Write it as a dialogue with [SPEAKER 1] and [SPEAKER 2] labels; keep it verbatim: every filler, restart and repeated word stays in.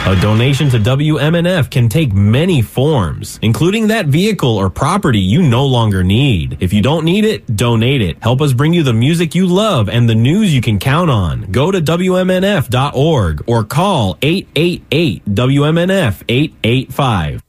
[SPEAKER 1] A donation to W M N F can take many forms, including that vehicle or property you no longer need. If you don't need it, donate it. Help us bring you the music you love and the news you can count on. Go to W M N F dot org or call eight eight eight W M N F eight eight five.